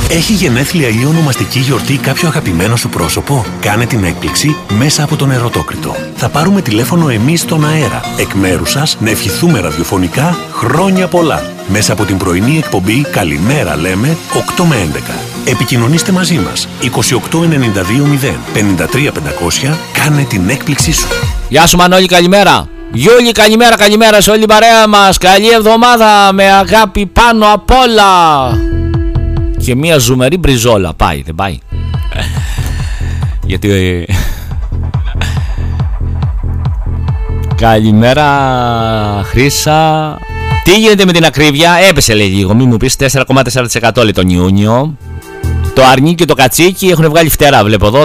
Έχει γενέθλια ή ονομαστική γιορτή κάποιο αγαπημένο σου πρόσωπο? Κάνε την έκπληξη μέσα από τον Ερωτόκριτο. Θα πάρουμε τηλέφωνο εμείς στον αέρα, εκ μέρους σας, να ευχηθούμε ραδιοφωνικά χρόνια πολλά. Μέσα από την πρωινή εκπομπή «Καλημέρα λέμε» 8 με 11. Επικοινωνήστε μαζί μας 28920 53500. Κάνε την έκπληξή σου. Γεια σου Μανώλη, καλημέρα. Γιούλη, καλημέρα, καλημέρα σε όλη την παρέα μας. Καλή εβδομάδα με αγάπη πάνω απ' όλα. Και μια ζουμερή μπριζόλα. Πάει, δεν πάει? Γιατί... Καλημέρα Χρύσα. Τι γίνεται με την ακρίβεια? Έπεσε λέει λίγο, μην μου πεις. 4,4% λέει τον Ιούνιο. Το αρνί και το κατσίκι έχουν βγάλει φτερά, βλέπω εδώ.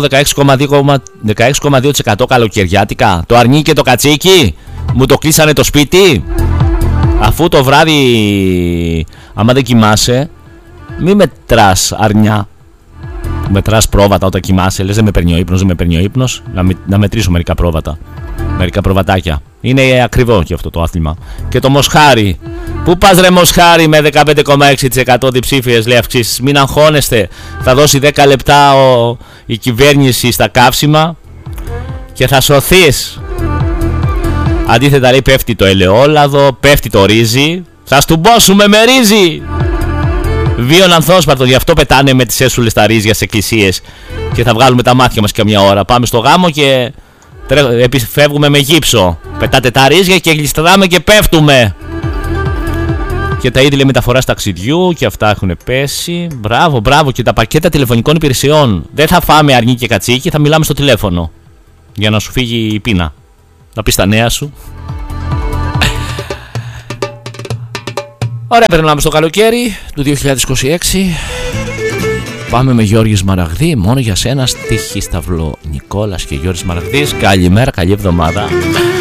16,2% καλοκαιριάτικα. Το αρνί και το κατσίκι μου το κλείσανε το σπίτι. Αφού το βράδυ, άμα δεν κοιμάσαι, μη μετράς αρνιά. Μετράς πρόβατα όταν κοιμάσαι. Λες δεν με παίρνει ο ύπνος, δεν με παίρνει ο ύπνος. Να μετρήσω μερικά πρόβατα. Μερικά προβατάκια. Είναι ακριβό και αυτό το άθλημα. Και το μοσχάρι. Πού πας ρε μοσχάρι με 15,6% διψήφιες λέει αυξήσεις? Μην αγχώνεστε. Θα δώσει 10 λεπτά η κυβέρνηση στα καύσιμα και θα σωθείς. Αντίθετα λέει πέφτει το ελαιόλαδο, πέφτει το ρύζι. Θα στουμπώσουμε με ρύζι. Βίον ανθόσπαρτο, γι' αυτό πετάνε με τις έσουλες τα ρύζια σε εκκλησίες. Και θα βγάλουμε τα μάτια μας καμιά ώρα. Πάμε στο γάμο και φεύγουμε με γύψο. Πετάτε τα ρύζια και γλιστράμε και πέφτουμε. Και τα είδη λέει μεταφοράς ταξιδιού και αυτά έχουν πέσει. Μπράβο, μπράβο. Και τα πακέτα τηλεφωνικών υπηρεσιών. Δεν θα φάμε αρνί και κατσίκι, θα μιλάμε στο τηλέφωνο. Για να σου φύγει η πείνα. Να πεις τα νέα σου. Ωραία, περνάμε στο καλοκαίρι του 2026. Πάμε με Γιώργη Σμαραγδί. Μόνο για σένα στίχη Σταυλό Νικόλας και Γιώργης Σμαραγδής. Καλημέρα, καλή εβδομάδα.